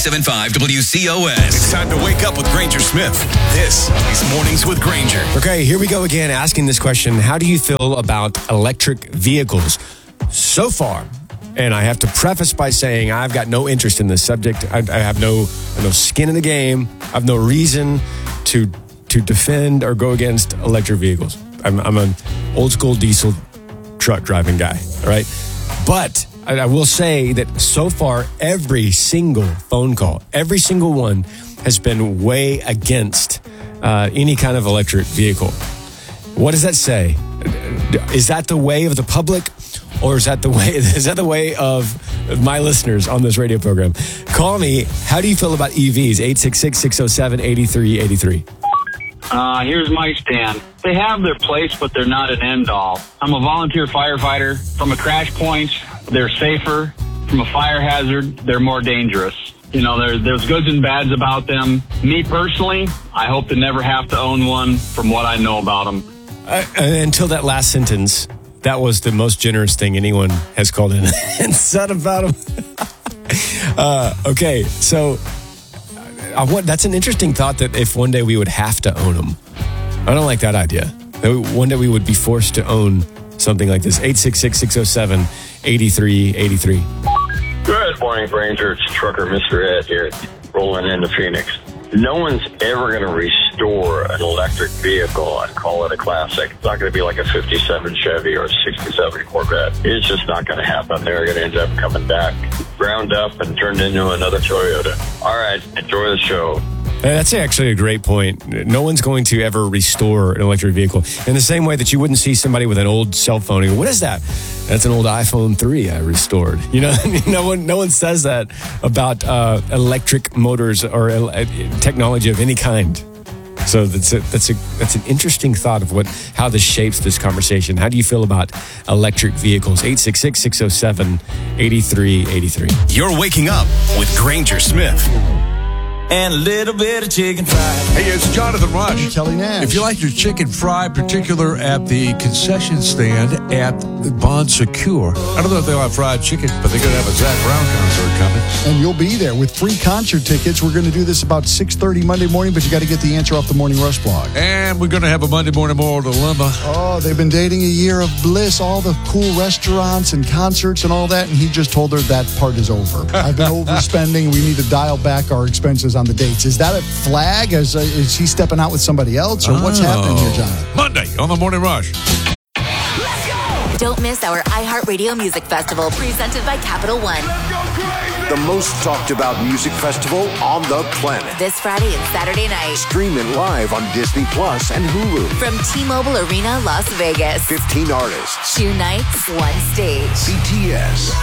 97.5 WCOS. It's time to wake up with Granger Smith. This is Mornings with Granger. Okay, here we go again, asking this question. How do you feel about electric vehicles so far? And I have to preface by saying I've got no interest in this subject. I have no skin in the game. I have no reason to defend or go against electric vehicles. I'm an old school diesel truck driving guy, all right? But I will say that so far, every single phone call, every single one has been way against any kind of electric vehicle. What does that say? Is that the way of the public? Or is that the way of my listeners on this radio program? Call me. How do you feel about EVs? 866-607-8383. Here's my stand. They have their place, but they're not an end all. I'm a volunteer firefighter. From a crash point, they're safer. From a fire hazard, they're more dangerous. You know, there's goods and bads about them. Me personally, I hope to never have to own one from what I know about them. Until that last sentence, that was the most generous thing anyone has called in and said about them. Okay, so that's an interesting thought that if one day we would have to own them. I don't like that idea. One day we would be forced to own something like this. 866-607-8383. Good morning, Granger. It's Trucker Mr. Ed here, rolling into Phoenix. No one's ever going to restore an electric vehicle and call it a classic. It's not going to be like a 57 Chevy or a 67 Corvette. It's just not going to happen. They're going to end up coming back, ground up, and turned into another Toyota. All right, enjoy the show. That's actually a great point. No one's going to ever restore an electric vehicle in the same way that you wouldn't see somebody with an old cell phone and go, what is that? That's an old iPhone 3 I restored. You know, no one says that about electric motors or technology of any kind. So that's an interesting thought of how this shapes this conversation. How do you feel about electric vehicles? 866-607-8383. You're waking up with Granger Smith. And a little bit of chicken fried. Hey, it's Jonathan Rush. Kelly Nash. If you like your chicken fried, particular at the concession stand at Bon Secure. I don't know if they'll have fried chicken, but they're going to have a Zach Brown concert coming. And you'll be there with free concert tickets. We're going to do this about 6:30 Monday morning, but you got to get the answer off the Morning Rush blog. And we're going to have a Monday morning moral dilemma. Oh, they've been dating a year of bliss, all the cool restaurants and concerts and all that, and he just told her that part is over. I've been overspending. We need to dial back our expenses on the dates. Is that a flag? Is he stepping out with somebody else? Or what's happening here, Jonathan? Monday on the Morning Rush. Don't miss our iHeartRadio Music Festival presented by Capital One. The most talked about music festival on the planet. This Friday and Saturday night. Stream it live on Disney Plus and Hulu. From T-Mobile Arena, Las Vegas. 15 artists. 2 nights, 1 stage. BTS.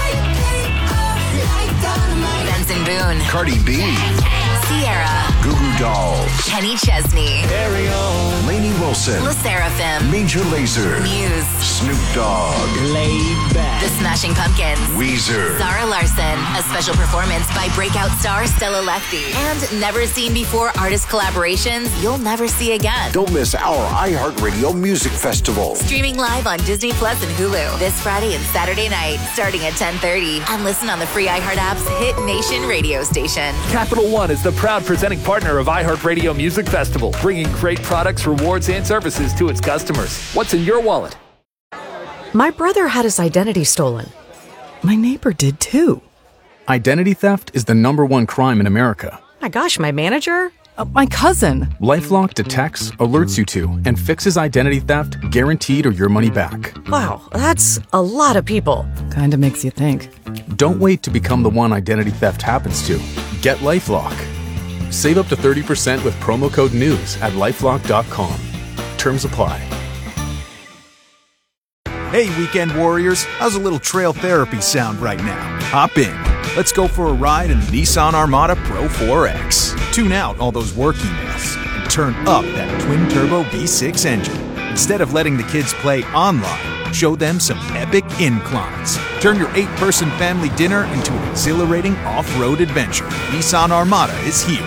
Benson Boone. Cardi B. Sierra. Goo Goo Dolls. Kenny Chesney. Lainey Wilson. La Seraphim. Major Lazer. Muse. Snoop Dogg. The Smashing Pumpkins. Weezer. Zara Larson. A special performance by breakout star Stella Lefty. And never seen before artist collaborations you'll never see again. Don't miss our iHeartRadio Music Festival. Streaming live on Disney Plus and Hulu this Friday and Saturday night, starting at 10:30. And listen on the free iHeart app's Hit Nation radio station. Capital One is the proud presenting partner of iHeartRadio Music Festival, bringing great products, rewards, and services to its customers. What's in your wallet? My brother had his identity stolen. My neighbor did too. Identity theft is the #1 crime in America. My gosh, my manager? My cousin. LifeLock detects, alerts you to, and fixes identity theft guaranteed or your money back. Wow, that's a lot of people. Kinda makes you think. Don't wait to become the one identity theft happens to. Get LifeLock. Save up to 30% with promo code NEWS at LifeLock.com. Terms apply. Hey, weekend warriors, how's a little trail therapy sound right now? Hop in. Let's go for a ride in the Nissan Armada Pro 4X. Tune out all those work emails and turn up that twin-turbo V6 engine. Instead of letting the kids play online, show them some epic inclines. Turn your 8-person family dinner into an exhilarating off-road adventure. Nissan Armada is here.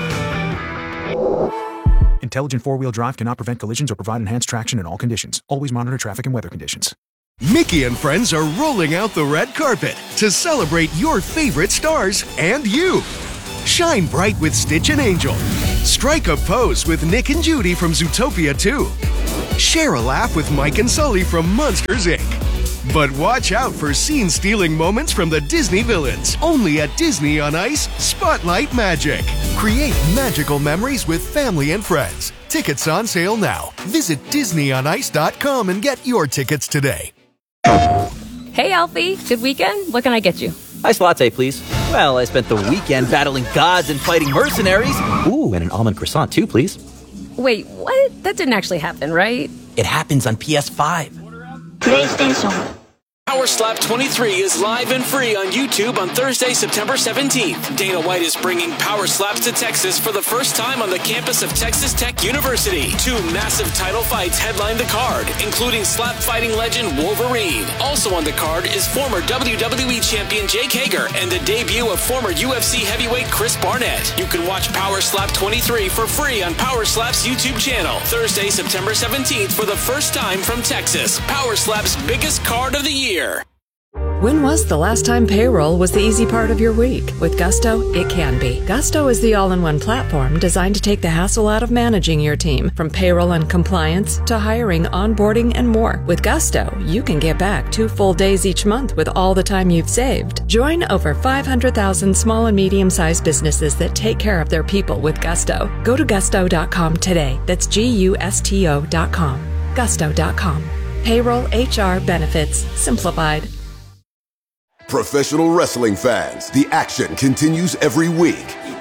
Intelligent four-wheel drive cannot prevent collisions or provide enhanced traction in all conditions. Always monitor traffic and weather conditions. Mickey and friends are rolling out the red carpet to celebrate your favorite stars and you. Shine bright with Stitch and Angel. Strike a pose with Nick and Judy from Zootopia 2. Share a laugh with Mike and Sully from Monsters, Inc. But watch out for scene-stealing moments from the Disney villains. Only at Disney on Ice Spotlight Magic. Create magical memories with family and friends. Tickets on sale now. Visit DisneyOnIce.com and get your tickets today. Hey, Alfie. Good weekend? What can I get you? Iced latte, please. Well, I spent the weekend battling gods and fighting mercenaries. Ooh, and an almond croissant, too, please. Wait, what? That didn't actually happen, right? It happens on PS5. PlayStation. Power Slap 23 is live and free on YouTube on Thursday, September 17th. Dana White is bringing Power Slaps to Texas for the first time on the campus of Texas Tech University. 2 massive title fights headline the card, including slap fighting legend Wolverine. Also on the card is former WWE champion Jake Hager and the debut of former UFC heavyweight Chris Barnett. You can watch Power Slap 23 for free on Power Slap's YouTube channel. Thursday, September 17th for the first time from Texas. Power Slap's biggest card of the year. When was the last time payroll was the easy part of your week? With Gusto, it can be. Gusto is the all-in-one platform designed to take the hassle out of managing your team, from payroll and compliance to hiring, onboarding, and more. With Gusto, you can get back 2 full days each month with all the time you've saved. Join over 500,000 small and medium-sized businesses that take care of their people with Gusto. Go to gusto.com today. That's GUSTO.com. Gusto.com. Payroll, HR, benefits, simplified. Professional wrestling fans, the action continues every week.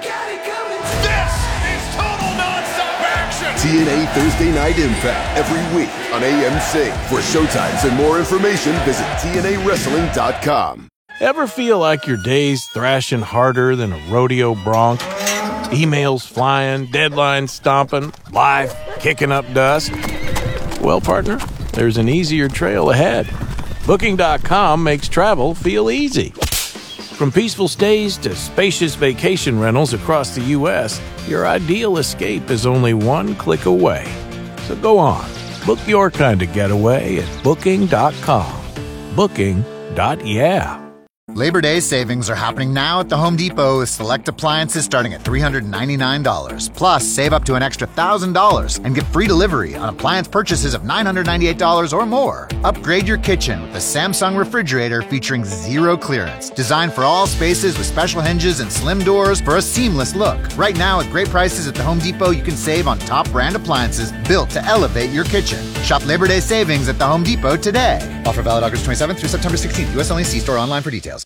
This is total nonstop action. TNA Thursday Night Impact every week on AMC. For showtimes and more information, visit TNAWrestling.com. Ever feel like your day's thrashing harder than a rodeo bronc? Emails flying, deadlines stomping, life kicking up dust? Well, partner, there's an easier trail ahead. Booking.com makes travel feel easy. From peaceful stays to spacious vacation rentals across the U.S., your ideal escape is only one click away. So go on, book your kind of getaway at Booking.com. Booking.yeah. Labor Day savings are happening now at the Home Depot with select appliances starting at $399. Plus, save up to an extra $1,000 and get free delivery on appliance purchases of $998 or more. Upgrade your kitchen with a Samsung refrigerator featuring 0 clearance. Designed for all spaces with special hinges and slim doors for a seamless look. Right now, at great prices at the Home Depot, you can save on top brand appliances built to elevate your kitchen. Shop Labor Day savings at the Home Depot today. Offer valid August 27th through September 16th. U.S. only. See store online for details.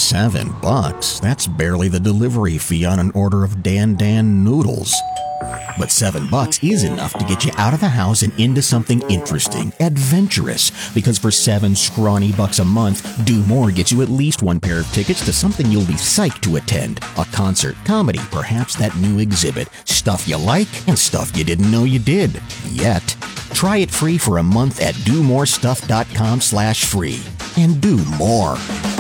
$7? That's barely the delivery fee on an order of Dan noodles. But $7 is enough to get you out of the house and into something interesting, adventurous. Because for $7 scrawny bucks a month, Do More gets you at least 1 pair of tickets to something you'll be psyched to attend. A concert, comedy, perhaps that new exhibit. Stuff you like and stuff you didn't know you did. Yet. Try it free for a month at domorestuff.com/free. And do more.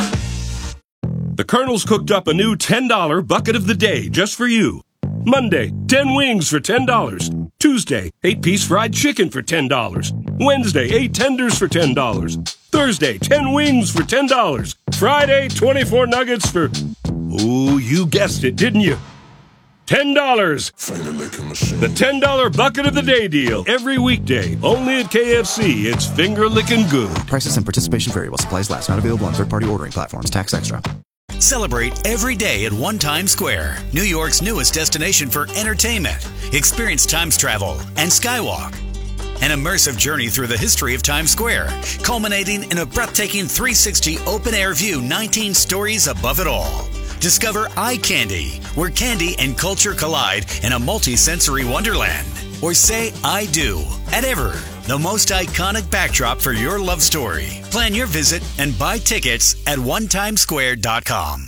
The Colonel's cooked up a new $10 bucket of the day just for you. Monday, 10 wings for $10. Tuesday, 8-piece fried chicken for $10. Wednesday, 8 tenders for $10. Thursday, 10 wings for $10. Friday, 24 nuggets for... Oh, you guessed it, didn't you? $10. The $10 bucket of the day deal. Every weekday, only at KFC. It's finger-licking good. Prices and participation vary while supplies last. Not available on third-party ordering platforms. Tax extra. Celebrate every day at One Times Square, New York's newest destination for entertainment. Experience Times Travel and Skywalk. An immersive journey through the history of Times Square, culminating in a breathtaking 360 open-air view 19 stories above it all. Discover Eye Candy, where candy and culture collide in a multi-sensory wonderland. Or say I do at Ever, the most iconic backdrop for your love story. Plan your visit and buy tickets at onetimesquare.com.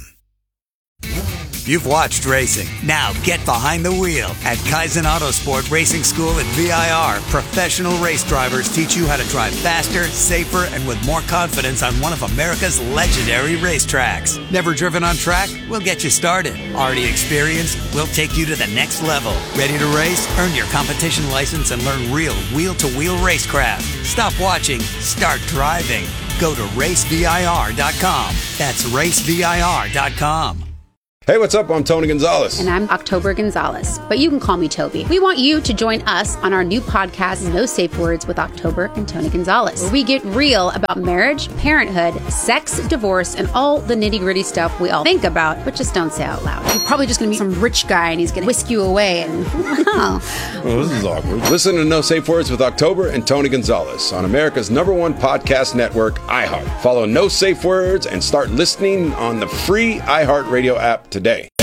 You've watched racing. Now get behind the wheel. At Kaizen Autosport Racing School at VIR, professional race drivers teach you how to drive faster, safer, and with more confidence on one of America's legendary racetracks. Never driven on track? We'll get you started. Already experienced? We'll take you to the next level. Ready to race? Earn your competition license and learn real wheel-to-wheel racecraft. Stop watching. Start driving. Go to racevir.com. That's racevir.com. Hey, what's up? I'm Tony Gonzalez. And I'm October Gonzalez, but you can call me Toby. We want you to join us on our new podcast, No Safe Words with October and Tony Gonzalez, where we get real about marriage, parenthood, sex, divorce, and all the nitty-gritty stuff we all think about, but just don't say out loud. You're probably just going to meet some rich guy, and he's going to whisk you away, and Well, this is awkward. Listen to No Safe Words with October and Tony Gonzalez on America's #1 podcast network, iHeart. Follow No Safe Words and start listening on the free iHeartRadio app today.